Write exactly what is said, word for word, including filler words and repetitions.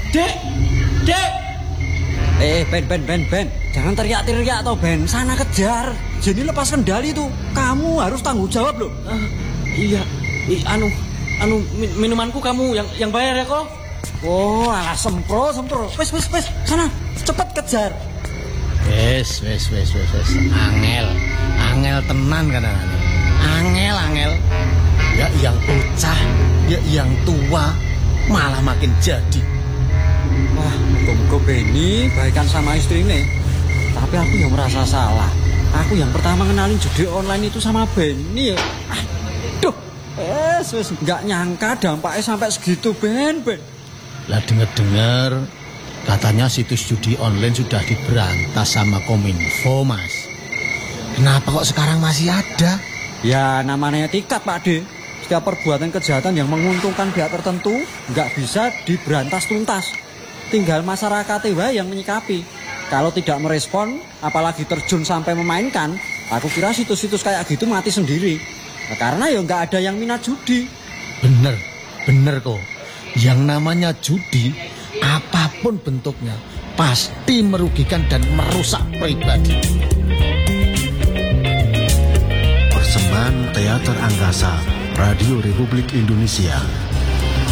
Dek, Dek. Eh, Ben, Ben, Ben, Ben. Jangan teriak-teriak toh, Ben. Sana kejar. Jadi lepas kendali tuh. Kamu harus tanggung jawab loh. Uh, iya, I, anu, anu min- minumanku kamu yang yang bayar ya kok. Oh, alah sempro, sempro. Wes, wes, wes. Sana, cepet kejar. Wes, wes, wes, wes, wes. Angel, angel tenan kadang-kadang. Angel, angel. Ya yang bocah, ya yang tua, malah makin jadi. Wah, muka-muka Benny baikan sama istrinya. Tapi aku yang merasa salah. Aku yang pertama kenalin judi online itu sama Benny ya. Aduh, eh, wes nggak nyangka dampaknya sampai segitu, Ben, Ben. Lah denger-denger katanya situs judi online sudah diberantas sama Kominfo, Mas. Kenapa kok sekarang masih ada? Ya namanya etikat, Pak De. Setiap perbuatan kejahatan yang menguntungkan pihak tertentu nggak bisa diberantas tuntas. Tinggal masyarakat wae yang menyikapi. Kalau tidak merespon, apalagi terjun sampai memainkan, aku kira situs-situs kayak gitu mati sendiri. Nah, karena ya nggak ada yang minat judi. Bener, bener kok. Yang namanya judi, apapun bentuknya, pasti merugikan dan merusak pribadi. Persembahan Teater Angkasa, Radio Republik Indonesia.